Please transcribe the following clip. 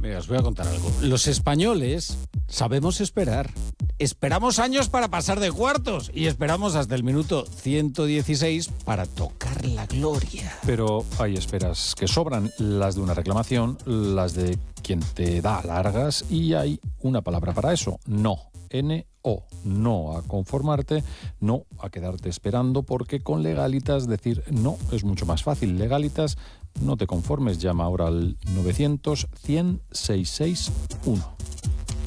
Mira, os voy a contar algo. Los españoles sabemos esperar. Esperamos años para pasar de cuartos y esperamos hasta el minuto 116 para tocar la gloria. Pero hay esperas que sobran, las de una reclamación, las de quien te da largas, y hay una palabra para eso: no. N-O. No a conformarte, no a quedarte esperando, porque con Legalitas decir no es mucho más fácil. Legalitas, no te conformes, llama ahora al 900 100 661.